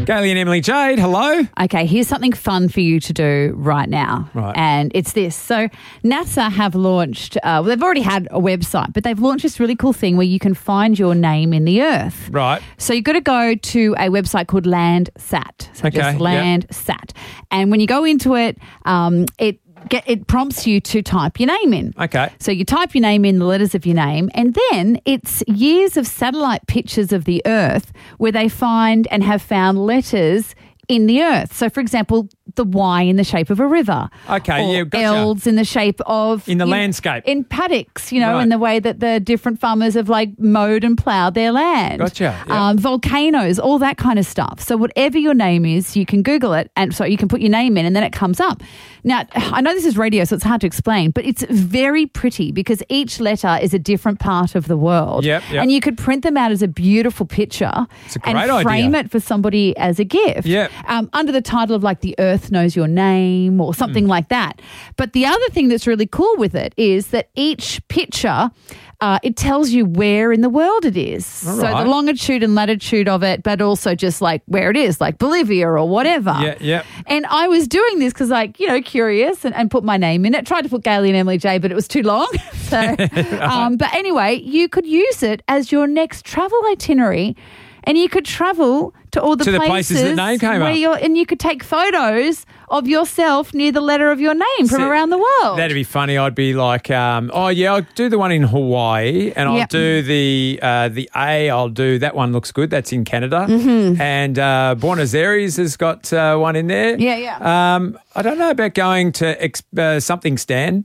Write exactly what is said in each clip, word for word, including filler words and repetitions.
Gailey and Emily Jade, hello. Okay, here's something fun for you to do right now. Right. And it's this. So NASA have launched, uh, well, they've already had a website, but they've launched this really cool thing where you can find your name in the earth. Right. So you've got to go to a website called Landsat. So Okay, just yeah. Landsat. And when you go into it, um, it Get, it prompts you to type your name in. Okay. So you type your name in, the letters of your name, and then it's years of satellite pictures of the Earth where they find and have found letters in the Earth. So, for example, the Y in the shape of a river. Okay, or yeah, gotcha. L's in the shape of... In the you know, landscape. in paddocks, you know, Right. in the way that the different farmers have, like, mowed and ploughed their land. Gotcha, yeah. Um, volcanoes, all that kind of stuff. So whatever your name is, you can Google it, and so you can put your name in and then it comes up. Now, I know this is radio, so it's hard to explain, but it's very pretty because each letter is a different part of the world. Yep, yep. And you could print them out as a beautiful picture It's a and great frame idea. it for somebody as a gift. Yep. Um, under the title of like The Earth Knows Your Name or something Hmm. like that. But the other thing that's really cool with it is that each picture, uh, it tells you where in the world it is. All so right. the longitude and latitude of it, but also just like where it is, like Bolivia or whatever. Yeah, yeah. And I was doing this because, like, you know, curious and, and put my name in it. Tried to put Gailey and Emily J, but it was too long. So, um, but anyway, you could use it as your next travel itinerary, and you could travel to all the To the places, places that name came where up. you're, and you could take photos of yourself near the letter of your name from See, around the world. That'd be funny. I'd be like, um, oh, yeah, I'll do the one in Hawaii and I'll Yep. do the uh, the A. I'll do that one looks good. That's in Canada. Mm-hmm. And uh, Buenos Aires has got uh, one in there. Yeah, yeah. Um, I don't know about going to ex- uh, something stand.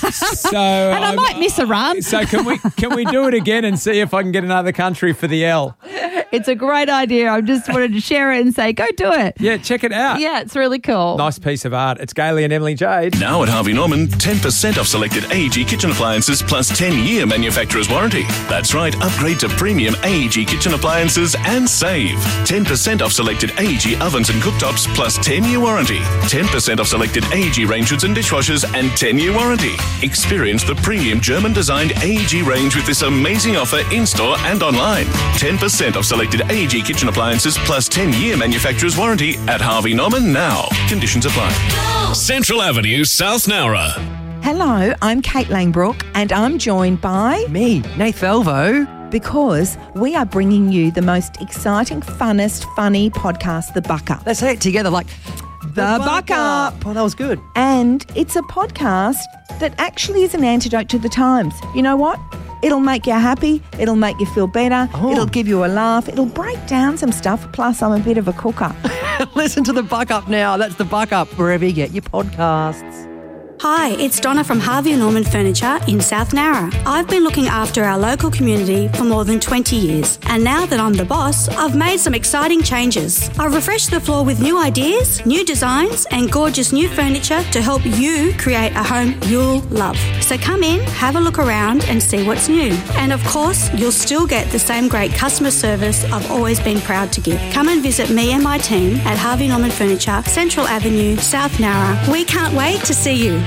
so and I I'm- might miss a run. So can we can we do it again and see if I can get another country for the L? It's a great idea. I just wanted to share it and say, go do it. Yeah, check it out. Yeah, it's really cool. Nice piece of art. It's Gailey and Emily Jade. Now at Harvey Norman, ten percent off selected A E G kitchen appliances plus ten-year manufacturer's warranty. That's right, upgrade to premium A E G kitchen appliances and save. ten percent off selected A E G ovens and cooktops plus ten-year warranty. ten percent off selected A E G range hoods and dishwashers and ten-year warranty. Experience the premium German-designed A E G range with this amazing offer in-store and online. ten percent off selected A E G kitchen appliances plus ten-year manufacturer's warranty at Harvey Norman now. Conditions apply. Central Avenue, South Nowra. Hello, I'm Kate Langbrook and I'm joined by... Me, Nath Elvo. Because we are bringing you the most exciting, funnest, funny podcast, The Buck Up. Let's say it together like... The Buck Up. Oh, that was good. And it's a podcast that actually is an antidote to the times. You know what? It'll make you happy. It'll make you feel better. Oh. It'll give you a laugh. It'll break down some stuff. Plus, I'm a bit of a cooker. Listen to The Buck Up now. That's The Buck Up, wherever you get your podcasts. Hi, it's Donna from Harvey Norman Furniture in South Nowra. I've been looking after our local community for more than twenty years, and now that I'm the boss, I've made some exciting changes. I've refreshed the floor with new ideas, new designs, and gorgeous new furniture to help you create a home you'll love. So come in, have a look around and see what's new. And of course, you'll still get the same great customer service I've always been proud to give. Come and visit me and my team at Harvey Norman Furniture, Central Avenue, South Nowra. We can't wait to see you.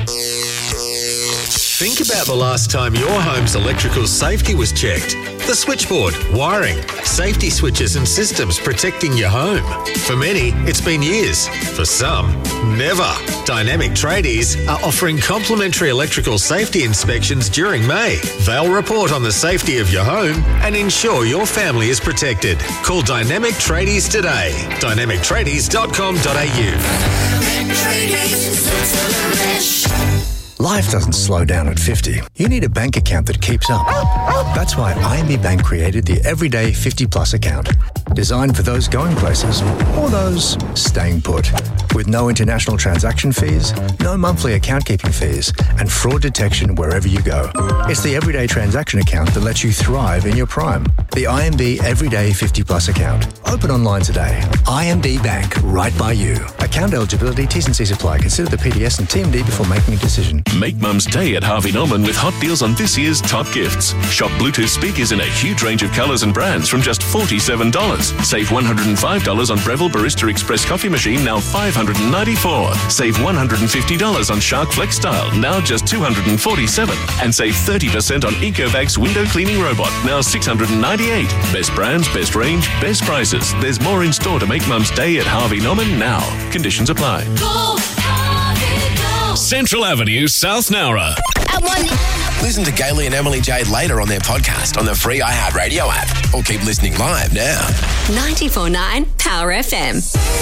Think about the last time your home's electrical safety was checked. The switchboard, wiring, safety switches and systems protecting your home. For many, it's been years. For some, never. Dynamic Tradies are offering complimentary electrical safety inspections during May. They'll report on the safety of your home and ensure your family is protected. Call Dynamic Tradies today. dynamic tradies dot com dot a u. Life doesn't slow down at fifty. You need a bank account that keeps up. That's why I M B Bank created the Everyday fifty Plus account. Designed for those going places or those staying put. With no international transaction fees, no monthly account keeping fees, and fraud detection wherever you go. It's the Everyday transaction account that lets you thrive in your prime. The I M B Everyday fifty Plus account. Open online today. I M B Bank, right by you. Account eligibility, T's and C's apply. Consider the P D S and T M D before making a decision. Make Mum's Day at Harvey Norman with hot deals on this year's top gifts. Shop Bluetooth speakers in a huge range of colours and brands from just forty-seven dollars. dollars. Save one hundred five dollars on Breville Barista Express coffee machine, now five hundred ninety-four dollars. Save one hundred fifty dollars on Shark Flex Style, now just two hundred forty-seven dollars. And save thirty percent on Ecovacs window cleaning robot, now six hundred ninety-eight dollars. Best brands, best range, best prices. There's more in store to make Mum's day at Harvey Norman now. Conditions apply. Go, Harvey, go. Central Avenue, South Nowra. Listen to Gailey and Emily Jade later on their podcast on the free iHeartRadio app, or keep listening live now. ninety-four point nine Power F M.